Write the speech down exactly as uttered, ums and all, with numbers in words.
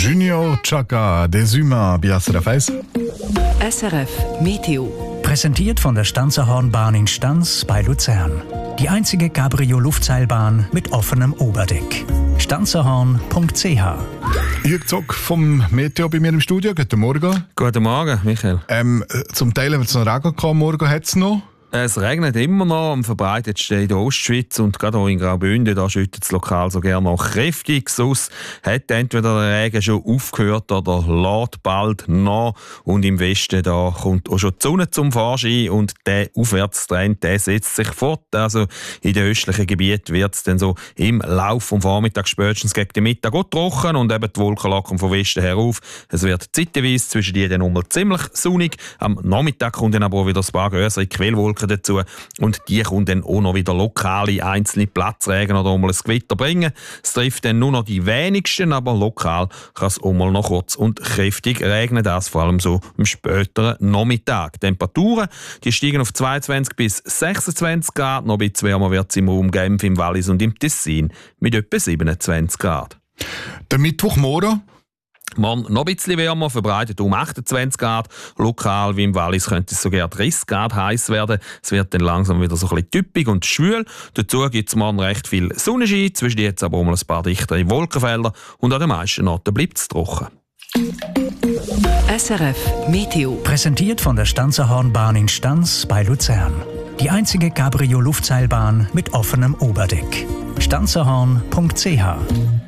Junior Chaka, des Humains, bei S R F eins. S R F Meteo. Präsentiert von der Stanzerhornbahn in Stanz bei Luzern. Die einzige Cabrio-Luftseilbahn mit offenem Oberdeck. stanzerhorn punkt c h. Jürg Zock vom Meteo bei mir im Studio. Guten Morgen. Guten Morgen, Michael. Ähm, zum Teil wird es noch Regen gekommen, morgen hat es noch. Es regnet immer noch, am verbreitetsten in der Ostschweiz und gerade auch in Graubünden, da schüttet es lokal so gerne noch kräftig. Sonst hat entweder der Regen schon aufgehört oder lädt bald noch. Und im Westen da kommt auch schon die Sonne zum Vorschein und der Aufwärtstrend der setzt sich fort. Also in den östlichen Gebieten wird es dann so im Laufe vom Vormittag, spätestens gegen den Mittag auch trocken und eben die Wolken lockern vom Westen her auf. Es wird zeitweise zwischen die dann nochmal ziemlich sonnig. Am Nachmittag kommt dann aber auch wieder ein paar größere Quellwolken dazu und die können dann auch noch wieder lokale einzelne Platzregen oder auch mal ein Gewitter bringen. Es trifft dann nur noch die wenigsten, aber lokal kann es auch mal noch kurz und kräftig regnen, das vor allem so am späteren Nachmittag. Die Temperaturen die steigen auf zweiundzwanzig bis sechsundzwanzig Grad, noch ein bisschen wärmer wird es im Raum Genf, im Wallis und im Tessin mit etwa siebenundzwanzig Grad. Der Mittwochmorgen? Morgen noch ein bisschen wärmer, verbreitet um achtundzwanzig Grad. Lokal wie im Wallis könnte es sogar dreißig Grad heiß werden. Es wird dann langsam wieder so ein bisschen typisch und schwül. Dazu gibt es morgen recht viel Sonnenschein, zwischen jetzt aber auch mal ein paar dichtere Wolkenfelder und an den meisten Orten bleibt es trocken. S R F Meteo. Präsentiert von der Stanzerhornbahn in Stanz bei Luzern. Die einzige Cabrio-Luftseilbahn mit offenem Oberdeck. stanzerhorn punkt c h.